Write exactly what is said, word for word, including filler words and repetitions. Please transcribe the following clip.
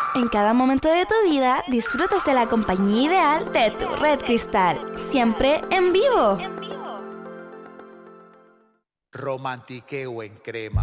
En cada momento de tu vida disfrutas de la compañía ideal de tu Red Cristal, siempre en vivo. Romantiqueo en crema.